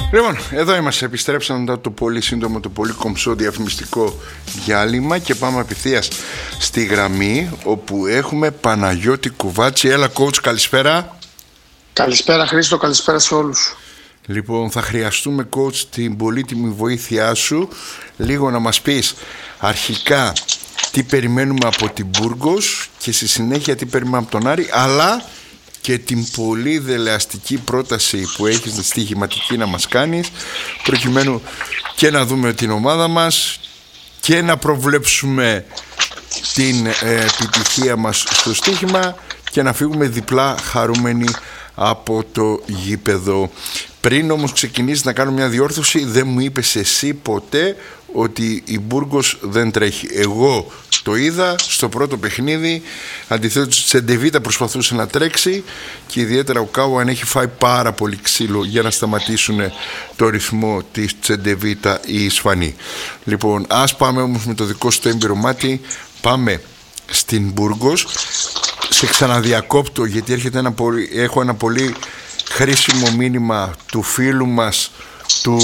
Λοιπόν, εδώ είμαστε. Επιστρέψαμε μετά το πολύ σύντομο, το πολύ κομψό διαφημιστικό διάλειμμα και πάμε απευθείας στη γραμμή όπου έχουμε Παναγιώτη Κουβάτση. Έλα, coach, καλησπέρα. Καλησπέρα, Χρήστο, καλησπέρα σε όλους. Λοιπόν, θα χρειαστούμε, coach, την πολύτιμη βοήθειά σου. Λίγο να μας πεις αρχικά τι περιμένουμε από την Μπουργκος και στη συνέχεια τι περιμένουμε από τον Άρη, αλλά και την πολύ δελεαστική πρόταση που έχεις στοιχηματική να μας κάνεις, προκειμένου και να δούμε την ομάδα μας και να προβλέψουμε την επιτυχία μας στο στοίχημα και να φύγουμε διπλά χαρούμενοι από το γήπεδο. Πριν όμως ξεκινήσεις να κάνω μια διόρθωση, δεν μου είπες εσύ ποτέ ότι η Μπουργκος δεν τρέχει. Εγώ το είδα στο πρώτο παιχνίδι. Αντιθέτως, η Τσεντεβίτα προσπαθούσε να τρέξει και ιδιαίτερα ο Κάουαν έχει φάει πάρα πολύ ξύλο για να σταματήσουν το ρυθμό της Τσεντεβίτα οι Ισπανοί. Λοιπόν, ας πάμε όμως με το δικό σου το έμπειρο μάτι. Πάμε στην Μπουργκος. Σε ξαναδιακόπτω γιατί έχω ένα πολύ χρήσιμο μήνυμα του φίλου μας του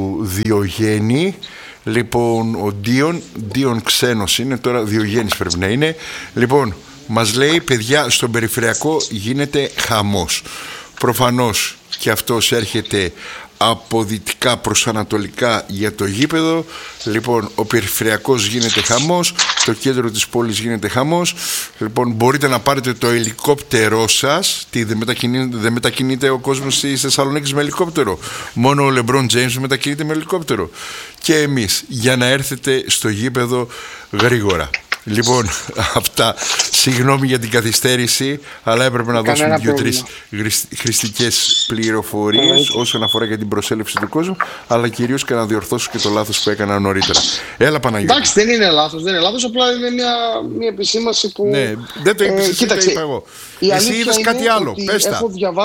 Διογέννη. Λοιπόν, ο Ντίον ξένος είναι, τώρα Διογέννης πρέπει να είναι. Λοιπόν, μας λέει, παιδιά, στον περιφερειακό γίνεται χαμός. Προφανώς και αυτός έρχεται από δυτικά προς ανατολικά για το γήπεδο. Λοιπόν, ο περιφερειακός γίνεται χαμός, το κέντρο της πόλης γίνεται χαμός. Λοιπόν, μπορείτε να πάρετε το ελικόπτερό σας. Δεν μετακινείται ο κόσμος στη Θεσσαλονίκη με ελικόπτερο. Μόνο ο Λεμπρόν Τζέιμς μετακινείται με ελικόπτερο. Και εμείς, για να έρθετε στο γήπεδο γρήγορα. Λοιπόν, αυτά. Συγγνώμη για την καθυστέρηση, αλλά έπρεπε να δώσουμε 2-3 χρηστικές πληροφορίες όσον αφορά για την προσέλευση του κόσμου, αλλά κυρίως και να διορθώσω και το λάθος που έκανα νωρίτερα. Έλα, Παναγιώτη. Εντάξει, δεν είναι λάθος, απλά είναι μια επισήμαση που. Ναι, δεν το είπες, το είπα εγώ. Εσύ είδες κάτι άλλο. Πες τα.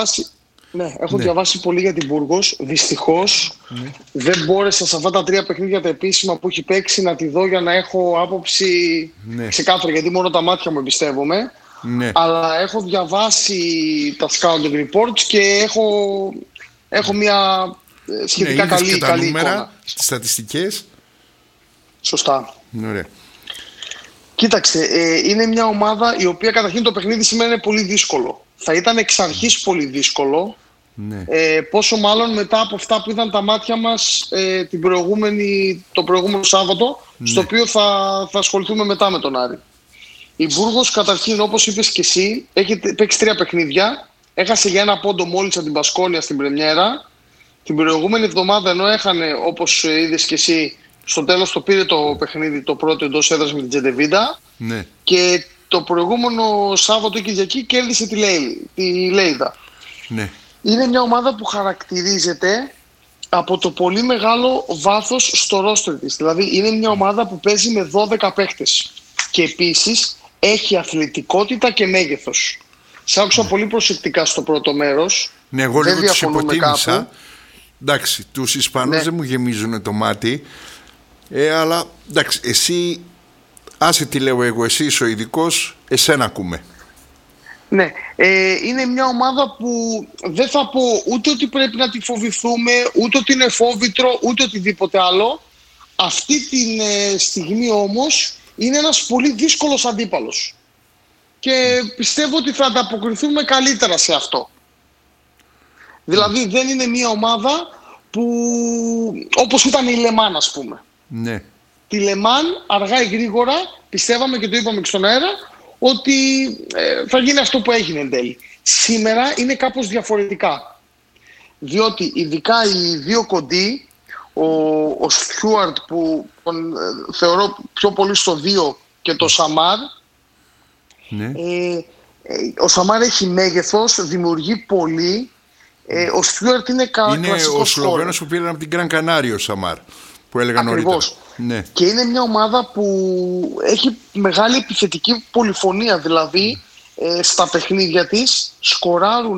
Έχω διαβάσει πολύ για την Μπουργκος. Δυστυχώς δεν μπόρεσα σε αυτά τα 3 παιχνίδια τα επίσημα που έχει παίξει να τη δω για να έχω άποψη ξεκάθαρη, γιατί μόνο τα μάτια μου εμπιστεύομαι. Αλλά έχω διαβάσει τα scouting reports και έχω μια σχετικά καλή εικόνα. Τις στατιστικές. Σωστά. Ωραία. Κοίταξε, είναι μια ομάδα η οποία καταρχήν το παιχνίδι σήμερα είναι πολύ δύσκολο. Θα ήταν εξ αρχής πολύ δύσκολο. Πόσο μάλλον μετά από αυτά που είδαν τα μάτια μας το προηγούμενο Σάββατο, στο οποίο θα ασχοληθούμε μετά με τον Άρη. Η Μπουργκος καταρχήν, όπως είπες και εσύ, έχει παίξει 3 παιχνίδια. Έχασε για 1 πόντο μόλις από την Μπασκόνια στην πρεμιέρα. Την προηγούμενη εβδομάδα, ενώ έχανε, όπως είδες και εσύ, στο τέλος το πήρε το παιχνίδι το πρώτο εντός έδρας με την Τσεντεβίτα. Και το προηγούμενο Σάββατο ή Κυριακή κέρδισε τη Λέιδα. Είναι μια ομάδα που χαρακτηρίζεται από το πολύ μεγάλο βάθος στο ρόστερ της. Δηλαδή είναι μια ομάδα που παίζει με 12 παίχτες. Και επίσης έχει αθλητικότητα και μέγεθος. Σ' άκουσα πολύ προσεκτικά στο πρώτο μέρος. Ναι, εγώ λίγο τους υποτίμησα. Εντάξει, τους Ισπανούς δεν μου γεμίζουν το μάτι. Αλλά εντάξει, εσύ άσε τι λέω εγώ, εσύ είσαι ο ειδικός, εσένα ακούμε. Ναι, είναι μια ομάδα που δεν θα πω ούτε ότι πρέπει να τη φοβηθούμε, ούτε ότι είναι φόβητρο, ούτε οτιδήποτε άλλο. Αυτή τη στιγμή όμως είναι ένας πολύ δύσκολος αντίπαλος. Και πιστεύω ότι θα ανταποκριθούμε καλύτερα σε αυτό. Δηλαδή δεν είναι μια ομάδα που όπως ήταν η Λεμάν, ας πούμε. Ναι. Τη Λεμάν αργά ή γρήγορα πιστεύαμε και το είπαμε και στον αέρα ότι θα γίνει αυτό που έγινε εν τέλει. Σήμερα είναι κάπως διαφορετικά. Διότι ειδικά οι 2 κοντοί, ο Στιούαρτ που τον θεωρώ πιο πολύ στο 2 και το Σαμάρ. Ο Σαμάρ έχει μέγεθος, δημιουργεί πολύ. Ο Στιούαρτ είναι κλασικός. Είναι ο Σλοβαίνος που πήραν από την Γκραν Κανάριο ο Σαμάρ, που έλεγα νωρίτερα. Και είναι μια ομάδα που έχει μεγάλη επιθετική πολυφωνία. Δηλαδή στα παιχνίδια της σκοράρουν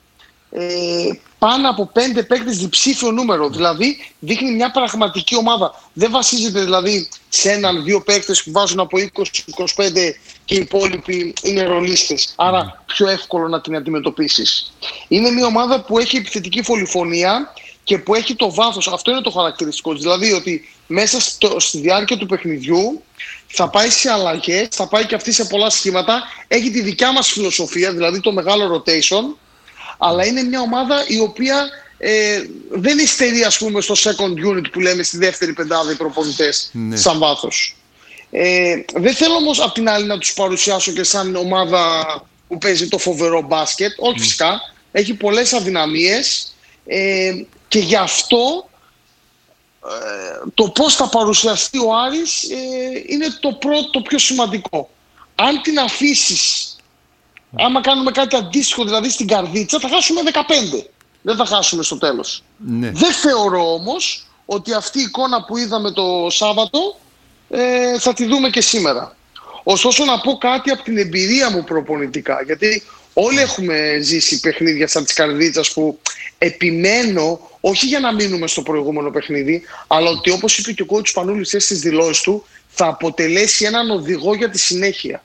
πάνω από 5 παίκτες διψήφιο νούμερο. Δηλαδή δείχνει μια πραγματική ομάδα. Δεν βασίζεται δηλαδή σε 1-2 παίκτες που βάζουν από 20-25 και οι υπόλοιποι είναι ρολίστες. Άρα πιο εύκολο να την αντιμετωπίσεις. Είναι μια ομάδα που έχει επιθετική πολυφωνία και που έχει το βάθος. Αυτό είναι το χαρακτηριστικό της. Δηλαδή ότι μέσα στη διάρκεια του παιχνιδιού θα πάει σε αλλαγές, θα πάει και αυτή σε πολλά σχήματα. Έχει τη δικιά μας φιλοσοφία, δηλαδή το μεγάλο rotation, αλλά είναι μια ομάδα η οποία δεν υστερεί, ας πούμε, στο second unit που λέμε, στη δεύτερη πεντάδα οι προπονητές, σαν βάθος. Δεν θέλω όμως απ' την άλλη να τους παρουσιάσω και σαν ομάδα που παίζει το φοβερό μπάσκετ. Όχι, φυσικά. Έχει πολλές αδυναμίες και γι' αυτό το πώς θα παρουσιαστεί ο Άρης είναι το πιο σημαντικό. Αν την αφήσεις, άμα κάνουμε κάτι αντίστοιχο, δηλαδή στην Καρδίτσα, θα χάσουμε 15. Δεν θα χάσουμε στο τέλος. Ναι. Δεν θεωρώ όμως ότι αυτή η εικόνα που είδαμε το Σάββατο θα τη δούμε και σήμερα. Ωστόσο να πω κάτι από την εμπειρία μου προπονητικά, γιατί όλοι έχουμε ζήσει παιχνίδια σαν της Καρδίτσας που επιμένω, όχι για να μείνουμε στο προηγούμενο παιχνίδι, αλλά ότι, όπως είπε και ο coach Πανούλης στις δηλώσεις του, θα αποτελέσει έναν οδηγό για τη συνέχεια.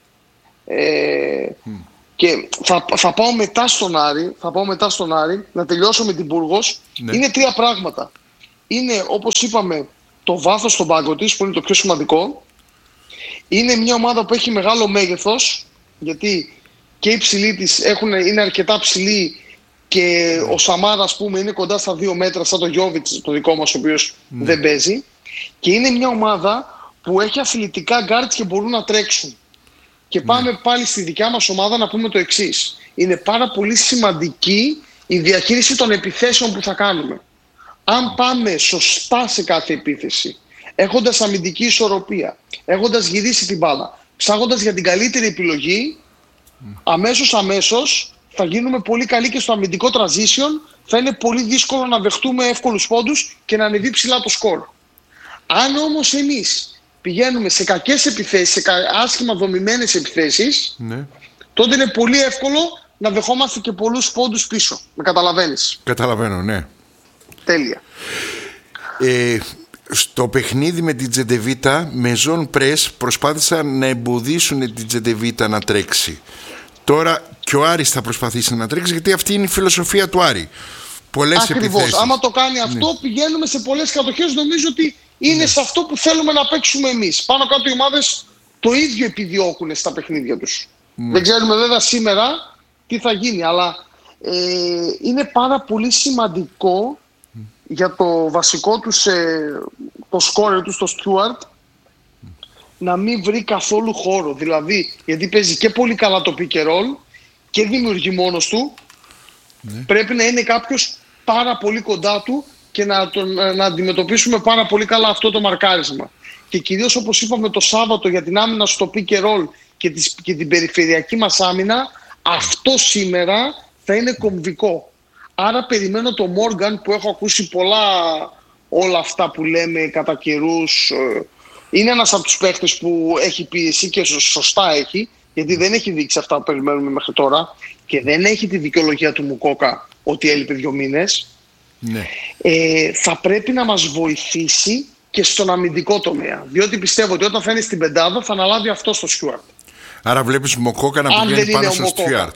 Και θα πάω μετά στον Άρη, να τελειώσω με την Μπούργος. Ναι. Είναι τρία πράγματα. Είναι, όπως είπαμε, το βάθος στον πάγκο της, που είναι το πιο σημαντικό. Είναι μια ομάδα που έχει μεγάλο μέγεθος, γιατί και οι ψηλοί της είναι αρκετά ψηλοί και ο Σαμάρα, ας πούμε, είναι κοντά στα 2 μέτρα, σαν το Γιόβιτς, το δικό μας, ο οποίος δεν παίζει. Και είναι μια ομάδα που έχει αθλητικά γκάρτς και μπορούν να τρέξουν. Και πάμε πάλι στη δικιά μας ομάδα να πούμε το εξής. Είναι πάρα πολύ σημαντική η διαχείριση των επιθέσεων που θα κάνουμε. Αν πάμε σωστά σε κάθε επίθεση, έχοντας αμυντική ισορροπία, έχοντας γυρίσει την μπάλα, ψάχνοντας για την καλύτερη επιλογή, αμέσως θα γίνουμε πολύ καλοί και στο αμυντικό transition. Θα είναι πολύ δύσκολο να δεχτούμε εύκολους πόντους και να ανεβεί ψηλά το σκορ. Αν όμως εμείς πηγαίνουμε σε κακές επιθέσεις, σε άσχημα δομημένες επιθέσεις, τότε είναι πολύ εύκολο να δεχόμαστε και πολλούς πόντους πίσω. Με καταλαβαίνεις? Καταλαβαίνω, ναι. Τέλεια. Στο παιχνίδι με την Τζεντεβίτα, με ζон πρες προσπάθησαν να εμποδίσουν την Τζεντεβίτα να τρέξει. Τώρα και ο Άρης θα προσπαθήσει να τρέξει, γιατί αυτή είναι η φιλοσοφία του Άρη. Πολλές επιθέσεις. Άμα το κάνει αυτό, πηγαίνουμε σε πολλές κατοχές. Νομίζω ότι είναι σε αυτό που θέλουμε να παίξουμε εμείς. Πάνω κάτω οι ομάδες το ίδιο επιδιώκουν στα παιχνίδια τους. Δεν ξέρουμε βέβαια σήμερα τι θα γίνει, αλλά είναι πάρα πολύ σημαντικό για το βασικό τους, το σκόρερ τους, το Στιούαρτ, να μην βρει καθόλου χώρο. Δηλαδή, γιατί παίζει και πολύ καλά το pick and roll και δημιουργεί μόνος του, πρέπει να είναι κάποιος πάρα πολύ κοντά του και να αντιμετωπίσουμε πάρα πολύ καλά αυτό το μαρκάρισμα. Και κυρίως, όπως είπαμε το Σάββατο, για την άμυνα στο pick and roll και την περιφερειακή μας άμυνα, αυτό σήμερα θα είναι κομβικό. Άρα περιμένω το Μόργαν, που έχω ακούσει πολλά όλα αυτά που λέμε κατά καιρούς. Είναι ένας από τους παίχτες που έχει πίεση και σωστά έχει, γιατί δεν έχει δείξει αυτά που περιμένουμε μέχρι τώρα και δεν έχει τη δικαιολογία του Μουκόκα ότι έλειπε 2 μήνες. Ναι. Θα πρέπει να μας βοηθήσει και στον αμυντικό τομέα, διότι πιστεύω ότι όταν θα είναι στην πεντάδα θα αναλάβει αυτό στο Στιούαρτ. Άρα βλέπεις Μουκόκα να πηγαίνει πάνω στο Στιούαρτ?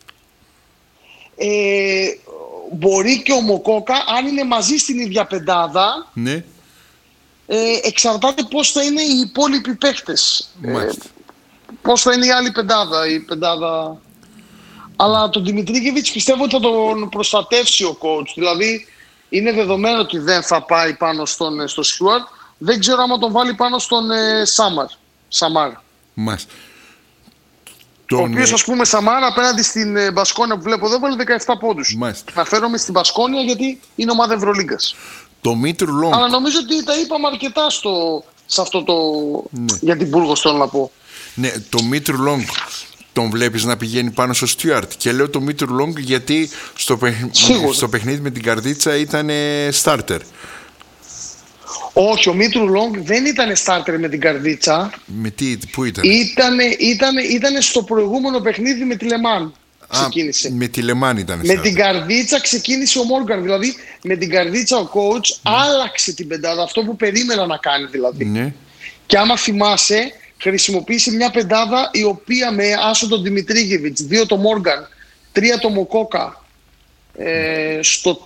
Μπορεί και ο Μουκόκα, αν είναι μαζί στην ίδια πεντάδα, ναι. Εξαρτάται πώς θα είναι οι υπόλοιποι παίχτες. Πώς θα είναι η άλλη πεντάδα. Αλλά τον Δημητρίκεβιτς πιστεύω ότι θα τον προστατεύσει ο coach. Δηλαδή είναι δεδομένο ότι δεν θα πάει πάνω στο Στιούαρτ. Δεν ξέρω άμα τον βάλει πάνω στον Σαμάρ. Ο οποίος, ας πούμε, Σαμάρα απέναντι στην Μπασκόνια που βλέπω εδώ βάλει 17 πόντους. Αναφέρομαι στην Μπασκόνια γιατί είναι ομάδα Ευρωλίγκας. Το Μήτρου Λόγκ. Αλλά νομίζω ότι τα είπαμε αρκετά σε αυτό το. Ναι. Για την Μπούργος θέλω να πω. Ναι, το Μήτρου Λόγκ τον βλέπεις να πηγαίνει πάνω στο Στιούαρτ. Και λέω το Μήτρου Λόγκ γιατί στο παιχνίδι με την Καρδίτσα ήταν starter. Όχι, ο Μήτρου Λόγκ δεν ήταν starter με την Καρδίτσα. Πού ήταν? Ήταν στο προηγούμενο παιχνίδι με τη Λεμάν. Ξεκίνησε. Με τη Λεμάν ήταν. Με την Καρδίτσα ξεκίνησε ο Μόργαν. Δηλαδή με την Καρδίτσα ο coach άλλαξε την πεντάδα. Αυτό που περίμενα να κάνει δηλαδή. Ναι. Και άμα θυμάσαι, χρησιμοποίησε μια πεντάδα η οποία με άσο τον Δημητρίγεβιτς, 2 το Μόργαν, 3 το Μοκόκα, Στο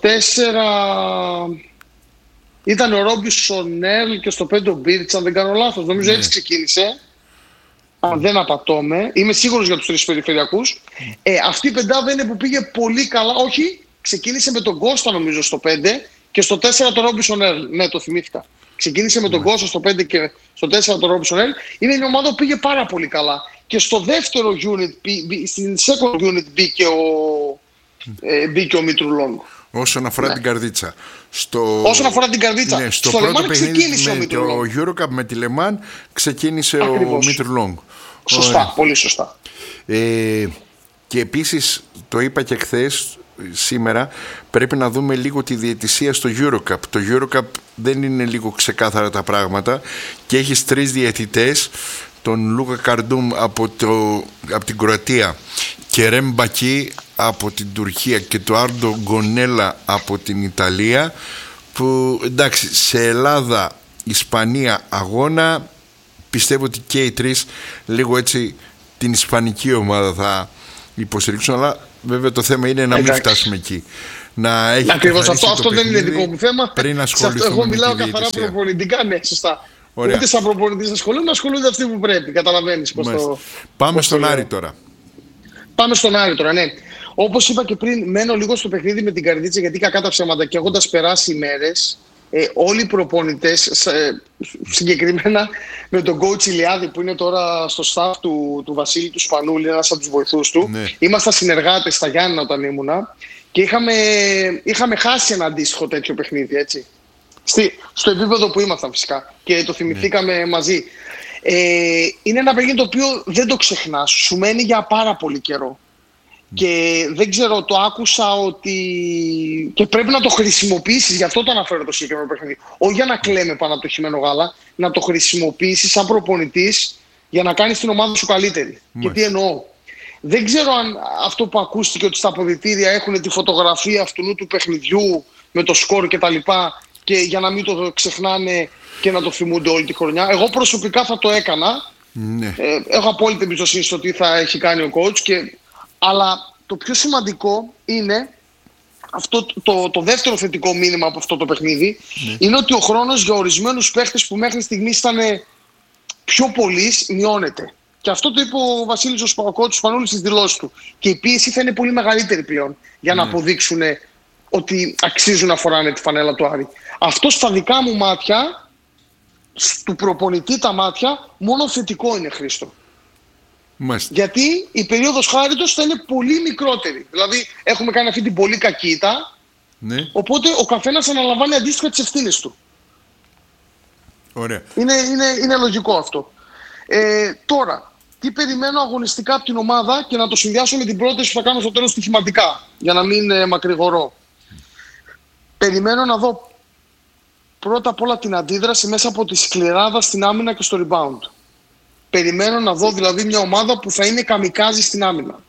4 ήταν ο Ρόμπινσον Έρλ και στο 5 ο Μπίρτς, αν δεν κάνω λάθος. Νομίζω έτσι ξεκίνησε. Αν δεν απατώμε. Είμαι σίγουρος για τους 3 περιφερειακούς. Αυτή η πεντάδα είναι που πήγε πολύ καλά. Όχι, ξεκίνησε με τον Κώστα νομίζω στο 5 και στο 4 το Ρόμπινσον Έρλ. Ναι, το θυμήθηκα. Ξεκίνησε με τον Κώστα στο 5 και στο 4 το Ρόμπινσον Έρλ. Είναι μια ομάδα που πήγε πάρα πολύ καλά. Και στο δεύτερο unit, στην second unit μπήκε ο Μήτρου Λόγκ. Όσον αφορά την καρδίτσα. Όσον αφορά την καρδίτσα. Ναι, στο πρώτο παιχνίδι με το Eurocup με τη Λεμάν ξεκίνησε ο Μήτρου Λόγκ. Σωστά, πολύ σωστά. Και επίσης το είπα και χθες, σήμερα πρέπει να δούμε λίγο τη διαιτησία στο Eurocup. Το Eurocup δεν είναι λίγο ξεκάθαρα τα πράγματα και έχεις 3 διαιτητές, τον Λούκα Καρντούμ από την Κροατία και Ρεμ Μπακί από την Τουρκία και το Άρντο Γκονέλα από την Ιταλία, που εντάξει, σε Ελλάδα, Ισπανία αγώνα πιστεύω ότι και οι 3 λίγο έτσι την ισπανική ομάδα θα υποστηρίξουν, αλλά βέβαια το θέμα είναι να μην φτάσουμε εκεί. Ακριβώς αυτό δεν είναι δικό μου θέμα. Πριν ασχοληθούμε. Εγώ μιλάω καθαρά προπονητικά, ναι, σωστά. Ωραία. Ούτε σαν προπονητής ασχολούνται αυτοί που πρέπει. Καταλαβαίνεις πώς το. Πάμε στον Άρη τώρα. Πάμε στον Άρη τώρα, ναι. Όπως είπα και πριν, μένω λίγο στο παιχνίδι με την καρδίτσα, γιατί κακά τα ψέματα και έχοντας περάσει ημέρες, όλοι οι προπονητές, συγκεκριμένα με τον coach Ηλιάδη που είναι τώρα στο staff του Βασίλη του Σπανούλη, ένας από τους βοηθούς του, ναι. Ήμασταν συνεργάτες στα Γιάννηνα όταν ήμουνα και είχαμε χάσει ένα αντίστοιχο τέτοιο παιχνίδι, έτσι. Στο επίπεδο που ήμασταν φυσικά και το θυμηθήκαμε μαζί. Είναι ένα παιχνίδι το οποίο δεν το ξεχνάς, σου μένει για πάρα πολύ καιρό. Και δεν ξέρω, το άκουσα ότι και πρέπει να το χρησιμοποιήσεις, γι' αυτό το αναφέρω το συγκεκριμένο παιχνίδι. Όχι για να κλαίμε πάνω από το χυμένο γάλα, να το χρησιμοποιήσεις σαν προπονητής για να κάνεις την ομάδα σου καλύτερη. Και τι εννοώ. Δεν ξέρω αν αυτό που ακούστηκε ότι στα αποδυτήρια έχουν τη φωτογραφία αυτού του παιχνιδιού με το σκορ κτλ. Και για να μην το ξεχνάνε και να το θυμούνται όλη τη χρονιά. Εγώ προσωπικά θα το έκανα. Ναι. Έχω απόλυτη εμπιστοσύνη στο τι θα έχει κάνει ο coach. Αλλά το πιο σημαντικό είναι αυτό, το δεύτερο θετικό μήνυμα από αυτό το παιχνίδι. Ναι. Είναι ότι ο χρόνος για ορισμένους παίχτες που μέχρι στιγμής ήταν πιο πολύς μειώνεται. Και αυτό το είπε ο Βασίλης ο coach Σπανούλης στις δηλώσεις του. Και η πίεση θα είναι πολύ μεγαλύτερη πλέον για να αποδείξουν ότι αξίζουν να φοράνε τη φανέλα του Άρη. Αυτό στα δικά μου μάτια, του προπονητή τα μάτια, μόνο θετικό είναι, Χρήστο. Μάλιστα. Γιατί η περίοδος χάριτος θα είναι πολύ μικρότερη. Δηλαδή έχουμε κάνει αυτή την πολύ κακή ήττα, ναι. Οπότε ο καθένας αναλαμβάνει αντίστοιχα τις ευθύνες του. Ωραία. Είναι λογικό αυτό. Τώρα, τι περιμένω αγωνιστικά από την ομάδα και να το συνδυάσω με την πρόταση που θα κάνω στο τέλος στοιχηματικά, για να μην μακρηγορώ. Περιμένω να δω πρώτα απ' όλα την αντίδραση μέσα από τη σκληράδα στην άμυνα και στο rebound. Περιμένω να δω δηλαδή μια ομάδα που θα είναι καμικάζι στην άμυνα.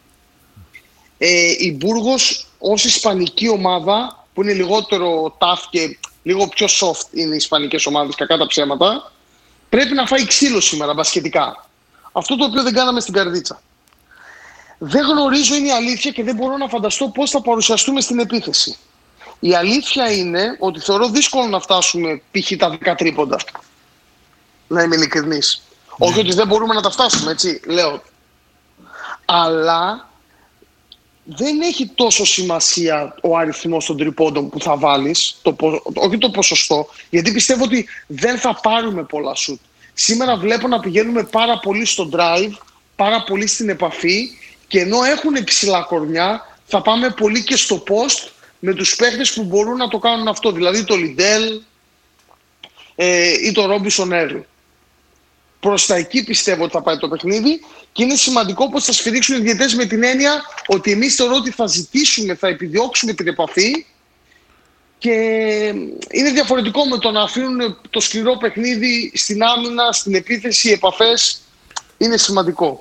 Η Μπούργος ως ισπανική ομάδα, που είναι λιγότερο tough και λίγο πιο soft είναι οι ισπανικές ομάδες, κακά τα ψέματα, πρέπει να φάει ξύλο σήμερα μπασκετικά. Αυτό το οποίο δεν κάναμε στην καρδίτσα. Δεν γνωρίζω, είναι η αλήθεια, και δεν μπορώ να φανταστώ πώς θα παρουσιαστούμε στην επίθεση. Η αλήθεια είναι ότι θεωρώ δύσκολο να φτάσουμε π.χ. τα 10 τρίποντα. Να είμαι ειλικρινής. Όχι ότι δεν μπορούμε να τα φτάσουμε, έτσι, λέω. Αλλά δεν έχει τόσο σημασία ο αριθμός των τριπώντων που θα βάλεις, όχι το ποσοστό, γιατί πιστεύω ότι δεν θα πάρουμε πολλά σουτ. Σήμερα βλέπω να πηγαίνουμε πάρα πολύ στο drive, πάρα πολύ στην επαφή, και ενώ έχουν ψηλά κορμιά, θα πάμε πολύ και στο post με τους παίχτες που μπορούν να το κάνουν αυτό. Δηλαδή το Λιντέλ ή το Ρόμπινσον Έρλ. Προς τα εκεί πιστεύω ότι θα πάει το παιχνίδι, και είναι σημαντικό πως θα σφυρίξουν οι διαιτητές με την έννοια ότι εμείς θεωρώ ότι θα ζητήσουμε, θα επιδιώξουμε την επαφή, και είναι διαφορετικό με το να αφήνουν το σκληρό παιχνίδι στην άμυνα, στην επίθεση, οι επαφές είναι σημαντικό.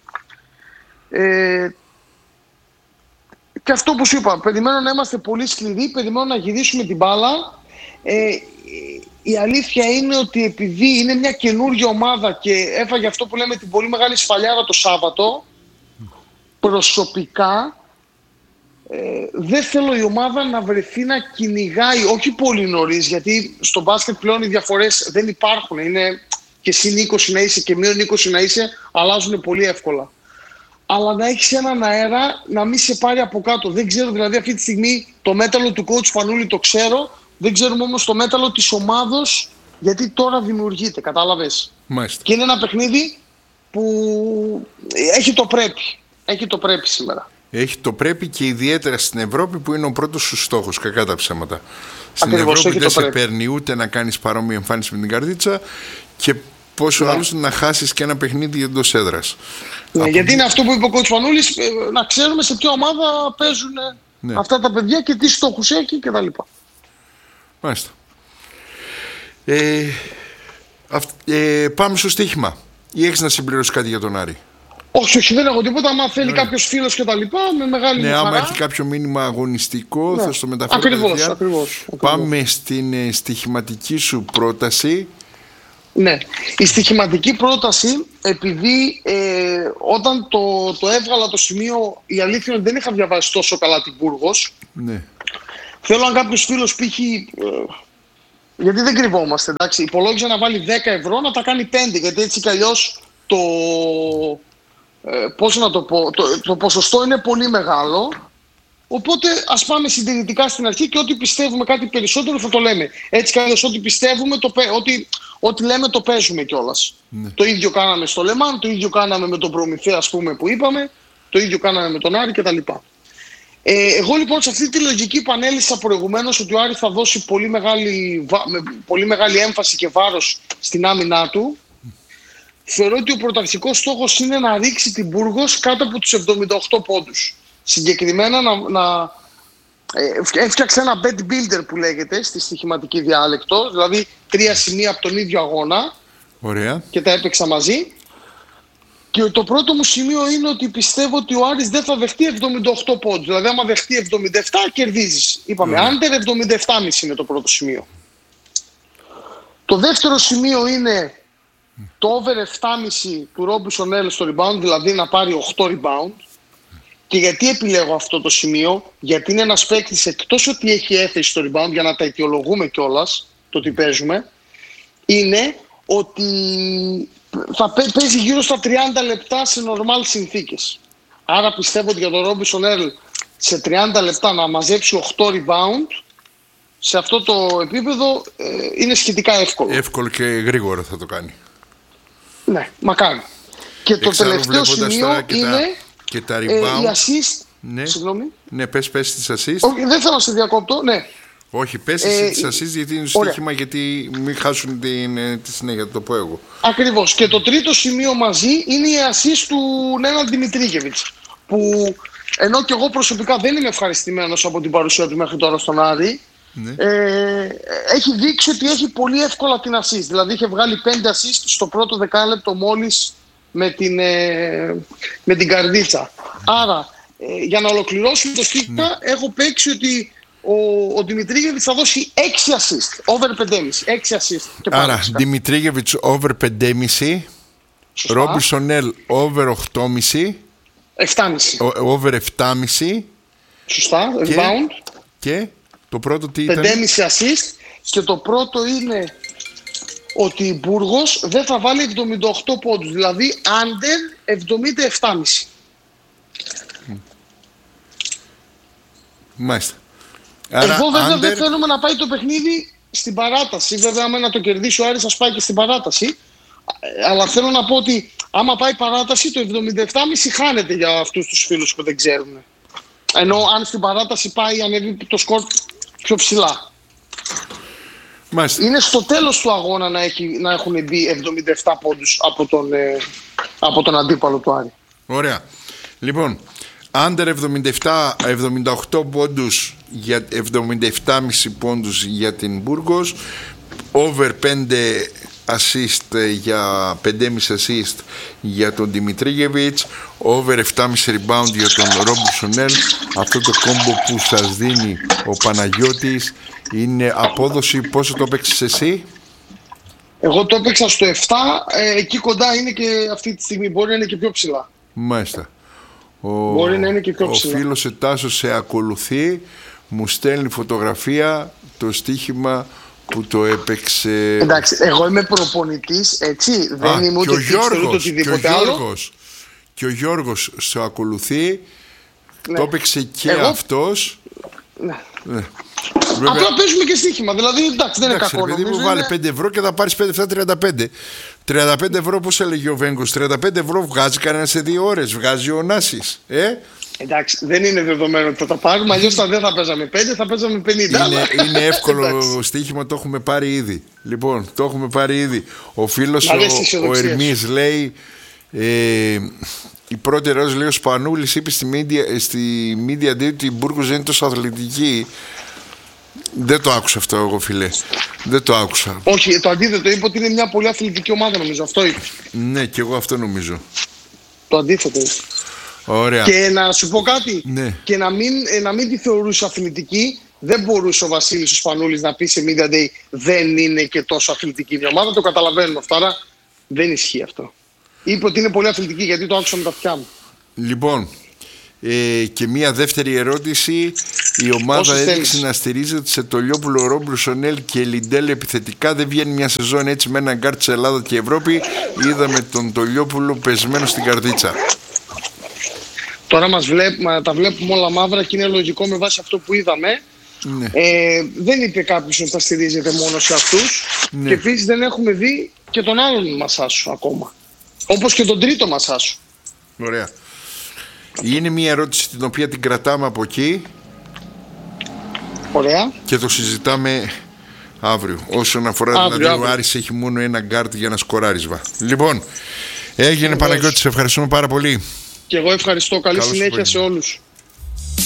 Και αυτό που σου είπα, περιμένω να είμαστε πολύ σκληροί, περιμένω να γυρίσουμε την μπάλα. Η αλήθεια είναι ότι επειδή είναι μια καινούργια ομάδα και έφαγε αυτό που λέμε την πολύ μεγάλη σφαλιάρα το Σάββατο, προσωπικά δεν θέλω η ομάδα να βρεθεί να κυνηγάει, όχι πολύ νωρίς, γιατί στο μπάσκετ πλέον οι διαφορές δεν υπάρχουν. Είναι και συν 20 να είσαι και μείον 20 να είσαι, αλλάζουν πολύ εύκολα. Αλλά να έχεις έναν αέρα να μην σε πάρει από κάτω. Δεν ξέρω, δηλαδή αυτή τη στιγμή το μέταλλο του coach Φανούλη το ξέρω, δεν ξέρουμε όμως το μέταλλο της ομάδος, γιατί τώρα δημιουργείται, κατάλαβες. Μάλιστα. Και είναι ένα παιχνίδι που έχει το πρέπει. Έχει το πρέπει σήμερα. Έχει το πρέπει και ιδιαίτερα στην Ευρώπη που είναι ο πρώτος σου στόχος, κακά τα ψέματα. Στην Ακριβώς, Ευρώπη δεν σε παίρνει ούτε να κάνεις παρόμοια εμφάνιση με την Καρδίτσα και πόσο άλλους να χάσεις και ένα παιχνίδι εντός έδρας. Ναι, γιατί είναι αυτό που είπε ο κ. Φανούλης, να ξέρουμε σε ποια ομάδα παίζουν αυτά τα παιδιά και τι στόχους έχει κτλ. Μάλιστα. Πάμε στο στοίχημα. Ή έχεις να συμπληρώσεις κάτι για τον Άρη? Όχι, δεν έχω τίποτα. Αν θέλει κάποιος φίλος και τα λοιπά, με μεγάλη χαρά. Άμα έχει κάποιο μήνυμα αγωνιστικό, θα στο μεταφέρω. Ακριβώς. Πάμε στην στοιχηματική σου πρόταση. Ναι. Η στοιχηματική πρόταση, επειδή όταν το έβγαλα το σημείο, η αλήθεια είναι ότι δεν είχα διαβάσει τόσο καλά την Μπούργος. Ναι. Θέλω αν κάποιος φίλος π.χ. γιατί δεν κρυβόμαστε, εντάξει. Υπολόγιζε να βάλει 10 ευρώ, να τα κάνει 5, γιατί έτσι κι αλλιώς πώς να το πω, το ποσοστό είναι πολύ μεγάλο. Οπότε ας πάμε συντηρητικά στην αρχή και ό,τι πιστεύουμε κάτι περισσότερο θα το λέμε. Έτσι κι αλλιώς ό,τι πιστεύουμε, ό,τι λέμε το παίζουμε κιόλας. Ναι. Το ίδιο κάναμε στο Λεμάν, το ίδιο κάναμε με τον Προμηθέα, ας πούμε, που είπαμε, το ίδιο κάναμε με τον Άρη κτλ. Εγώ λοιπόν σε αυτή τη λογική που ανέλησα προηγουμένως, ότι ο Άρης θα δώσει πολύ μεγάλη έμφαση και βάρος στην άμυνά του, θεωρώ ότι ο πρωταρχικός στόχος είναι να ρίξει την Μπούργος κάτω από τους 78 πόντους. Συγκεκριμένα έφτιαξε ένα bet builder που λέγεται στη στοιχηματική διάλεκτο, δηλαδή 3 σημεία από τον ίδιο αγώνα. Ωραία. Και τα έπαιξα μαζί. Και το πρώτο μου σημείο είναι ότι πιστεύω ότι ο Άρης δεν θα δεχτεί 78 πόντους. Δηλαδή άμα δεχτεί 77 κερδίζεις. Είπαμε, under 77,5 είναι το πρώτο σημείο. Το δεύτερο σημείο είναι το over 7,5 του Ρόμπινσον Ελ στο rebound, δηλαδή να πάρει 8 rebound. Και γιατί επιλέγω αυτό το σημείο? Γιατί είναι ένας παίκτης, εκτός ότι έχει έφεση στο rebound, για να τα αιτιολογούμε κιόλας, το τι παίζουμε, είναι ότι θα παίζει γύρω στα 30 λεπτά σε normal συνθήκες. Άρα πιστεύω ότι για τον Ρόμπινσον Ελ σε 30 λεπτά να μαζέψει 8 rebound, σε αυτό το επίπεδο είναι σχετικά εύκολο. Εύκολο και γρήγορα θα το κάνει. Ναι, μακάρι. Και το τελευταίο σημείο είναι και τα rebound. Η assist. Ναι. Συγγνώμη. Ναι, πες τις assist. Όχι, δεν θέλω να σε διακόπτω, ναι. Όχι, πες εσύ τις assist, γιατί είναι στο στοίχημα, γιατί μην χάσουν τη συνέχεια, το πω εγώ. Ακριβώς. Και το τρίτο σημείο μαζί είναι η assist του Νέναν Δημητρίγεβιτς, που ενώ και εγώ προσωπικά δεν είμαι ευχαριστημένος από την παρουσία του μέχρι τώρα στον Άρη, ναι. Έχει δείξει ότι έχει πολύ εύκολα την assist. Δηλαδή είχε βγάλει 5 assist στο πρώτο δεκάλεπτο μόλις με την Καρδίτσα. Άρα, για να ολοκληρώσουμε το στοίχημα, έχω παίξει ότι ο Δημητρίγεβιτς θα δώσει 6 assist, over 5,5. 6 assist. Και άρα, Δημητρίγεβιτς over 5,5, Ρόμπινσον Ελ over 8,5, 7,5. Over 7,5. Σωστά, rebound. Και το πρώτο τι ήταν? 5,5 assist. Και το πρώτο είναι ότι η Μπούργος δεν θα βάλει 78 πόντους, δηλαδή under 77,5. Μάλιστα. Άρα, εγώ βέβαια δεν θέλουμε να πάει το παιχνίδι στην παράταση. Βέβαια, άμα να το κερδίσει ο Άρης, θα πάει και στην παράταση. Αλλά θέλω να πω ότι άμα πάει παράταση, το 77,5 χάνεται για αυτούς τους φίλους που δεν ξέρουν. Ενώ αν στην παράταση πάει, ανέβει το σκορ πιο ψηλά. Μάλιστα. Είναι στο τέλος του αγώνα να έχουν μπει 77 πόντους από τον αντίπαλο του Άρη. Ωραία. Λοιπόν, under 78 πόντους, για 77,5 πόντους για την Μπούργος, over 5 assist για 5,5 assist για τον Δημητρίγεβιτς, over 7,5 rebound για τον Ρόμπινσον Ελ. Αυτό το κόμπο που σας δίνει ο Παναγιώτης είναι απόδοση. Πόσο το έπαιξες εσύ? Εγώ το έπαιξα στο 7, εκεί κοντά είναι και αυτή τη στιγμή, μπορεί να είναι και πιο ψηλά. Μάλιστα. Μπορεί να είναι και πιο ψηλά. Ο φίλος Ετάσος σε ακολουθεί, μου στέλνει φωτογραφία το στοίχημα που το έπαιξε. Εντάξει, εγώ είμαι προπονητής, έτσι. Δεν είμαι ούτε tipster ούτε οτιδήποτε άλλο. Και ο Γιώργος σε ακολουθεί. Το έπαιξε και αυτός. Ναι. Απλά παίζουμε και στοίχημα. Δηλαδή, εντάξει, δεν είναι κακό. Δηλαδή, μου βάλε 5 ευρώ και θα πάρεις 5-7-35. 35 ευρώ, πώς έλεγε ο Βέγκος, 35 ευρώ βγάζει κανένα σε 2 ώρες. Βγάζει ο Νάσης. Εντάξει, δεν είναι δεδομένο ότι θα τα πάρουμε. Αλλιώς δεν θα παίζαμε 5, θα παίζαμε 50. Είναι εύκολο στοίχημα, το έχουμε πάρει ήδη. Λοιπόν, το έχουμε πάρει ήδη. Ο φίλος ο Ερμής λέει. Η πρώτη ερώτηση, λέει, ο Σπανούλης είπε στη Media Day ότι η Μπούργος δεν είναι τόσο αθλητική. Δεν το άκουσα αυτό εγώ, φίλε. Δεν το άκουσα. Όχι, το αντίθετο, είπε ότι είναι μια πολύ αθλητική ομάδα, νομίζω. Αυτό είπε. Ναι, και εγώ αυτό νομίζω. Το αντίθετο είπε. Ωραία. Και να σου πω κάτι. Ναι. Και να μην τη θεωρούσε αθλητική, δεν μπορούσε ο Βασίλης ο Σπανούλης να πει σε Media Day δεν είναι και τόσο αθλητική μια ομάδα. Το καταλαβαίνουμε αυτό. Άρα δεν ισχύει αυτό. Είπε ότι είναι πολύ αθλητική, γιατί το άκουσα με τα αυτιά μου. Λοιπόν, και μία δεύτερη ερώτηση. Η ομάδα έδειξε να στηρίζεται σε Τολιόπουλο, Ρόμπρου, Σονέλ και Λιντέλ επιθετικά. Δεν βγαίνει μια σεζόν έτσι με έναν γκάρτ σε Ελλάδα και Ευρώπη. Είδαμε τον Τολιόπουλο πεσμένο στην καρδίτσα. Τώρα τα βλέπουμε όλα μαύρα και είναι λογικό με βάση αυτό που είδαμε. Ναι. Δεν είπε κάποιος ότι θα στηρίζεται μόνο σε αυτούς. Ναι. Και επίσης δεν έχουμε δει και τον άλλον Μασάσου ακόμα. Όπως και τον τρίτο Μασάσου. Ωραία. Είναι μια ερώτηση την οποία την κρατάμε από εκεί. Ωραία. Και το συζητάμε αύριο. Όσον αφορά δηλαδή ο Άρης έχει μόνο ένα γκάρτ για να σκοράρισμα. Λοιπόν, έγινε Παναγιώτη, σε ευχαριστούμε πάρα πολύ. Και εγώ ευχαριστώ. Καλή συνέχεια σε όλους.